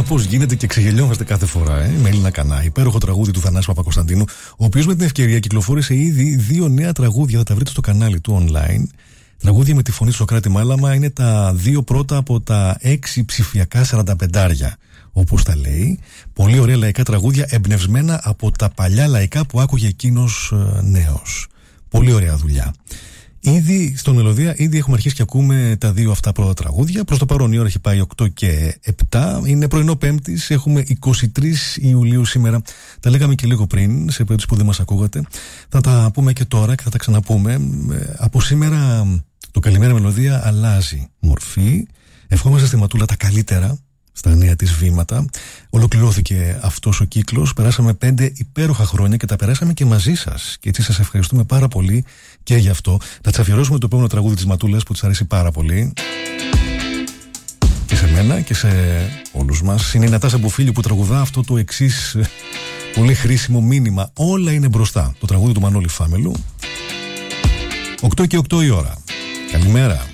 Πώς γίνεται και ξεγελιόμαστε κάθε φορά, με Έλληνα Κανά. Υπέροχο τραγούδι του Θανάση Παπακοσταντίνου, ο οποίος με την ευκαιρία κυκλοφόρησε ήδη 2 νέα τραγούδια. Θα τα βρείτε στο κανάλι του online. Τραγούδια με τη φωνή του Σωκράτη Μάλαμα. Είναι τα 2 πρώτα από τα 6 ψηφιακά 45άρια, όπως τα λέει. Πολύ ωραία λαϊκά τραγούδια, εμπνευσμένα από τα παλιά λαϊκά που άκουγε εκείνος νέος. Πολύ ωραία δουλειά. Ήδη στο Μελωδία, ήδη έχουμε αρχίσει και ακούμε τα 2 αυτά πρώτα τραγούδια. Προς το παρόν η ώρα έχει πάει 8 και 7. Είναι πρωινό Πέμπτης, έχουμε 23 Ιουλίου σήμερα. Τα λέγαμε και λίγο πριν, σε περίπτωση που δεν μας ακούγατε. Θα τα πούμε και τώρα και θα τα ξαναπούμε. Από σήμερα το Καλημέρα Μελωδία αλλάζει μορφή. Ευχόμαστε στη Ματούλα τα καλύτερα στα νέα της βήματα. Ολοκληρώθηκε αυτός ο κύκλος. Περάσαμε 5 υπέροχα χρόνια και τα περάσαμε και μαζί σας. Και έτσι σας ευχαριστούμε πάρα πολύ και γι' αυτό. Θα της αφιερώσουμε το επόμενο τραγούδι της Ματούλας που της αρέσει πάρα πολύ. Και σε μένα και σε όλους μας. Είναι η Νατάσα Μποφίλιου που τραγουδά αυτό το εξής πολύ χρήσιμο μήνυμα. Όλα είναι μπροστά. Το τραγούδι του Μανώλη Φάμελου. 8 και 8 η ώρα. Καλημέρα.